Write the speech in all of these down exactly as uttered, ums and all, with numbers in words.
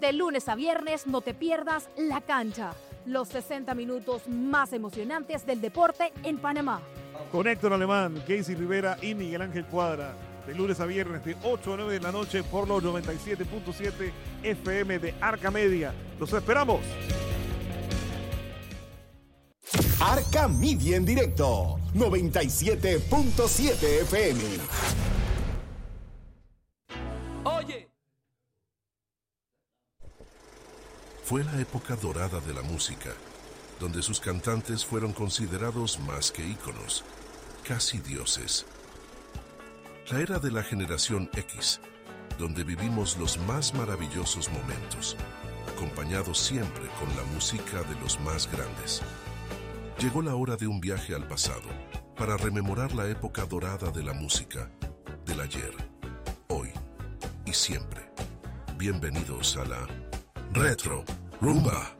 De lunes a viernes no te pierdas La Cancha, los sesenta minutos más emocionantes del deporte en Panamá. Con Héctor Alemán, Casey Rivera y Miguel Ángel Cuadra. De lunes a viernes de ocho a nueve de la noche por los noventa y siete punto siete F M de Arca Media. ¡Los esperamos! Arca Media en directo, noventa y siete punto siete F M. Oye. Fue la época dorada de la música, donde sus cantantes fueron considerados más que íconos, casi dioses. La era de la generación X, donde vivimos los más maravillosos momentos, acompañados siempre con la música de los más grandes. Llegó la hora de un viaje al pasado, para rememorar la época dorada de la música, del ayer, hoy y siempre. Bienvenidos a la Retro Rumba.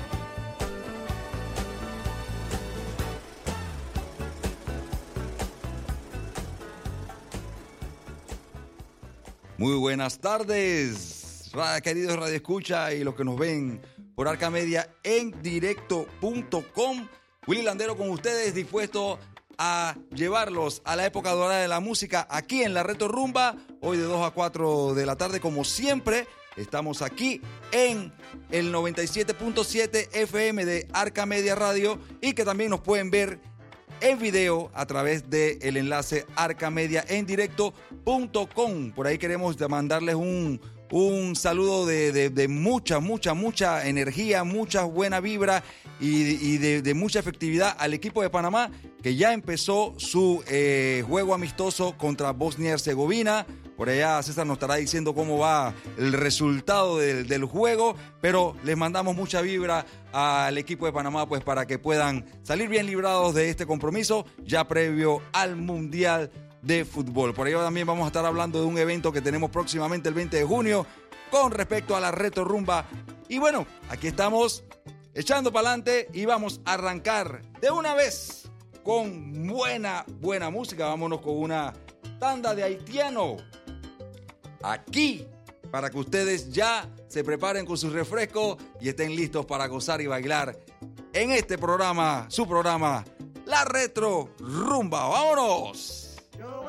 Muy buenas tardes, queridos Radio Escucha y los que nos ven por Arca Media en directo punto com. Willy Landero con ustedes, dispuesto a llevarlos a la época dorada de la música aquí en la Retro Rumba. Hoy de dos a cuatro de la tarde, como siempre, estamos aquí en el noventa y siete punto siete F M de Arca Media Radio y que también nos pueden ver en video a través del enlace arca media en directo punto com. Por ahí queremos mandarles un, un saludo de, de, de mucha, mucha, mucha energía, mucha buena vibra y, y de, de mucha efectividad al equipo de Panamá, que ya empezó su eh, juego amistoso contra Bosnia y Herzegovina. Por allá César nos estará diciendo cómo va el resultado del, del juego, pero les mandamos mucha vibra al equipo de Panamá pues para que puedan salir bien librados de este compromiso ya previo al Mundial de Fútbol. Por ello también vamos a estar hablando de un evento que tenemos próximamente el veinte de junio con respecto a la Retro Rumba. Y bueno, aquí estamos echando para adelante y vamos a arrancar de una vez con buena, buena música. Vámonos con una tanda de haitiano. Aquí, para que ustedes ya se preparen con sus refrescos y estén listos para gozar y bailar en este programa, su programa, La Retro Rumba. ¡Vámonos!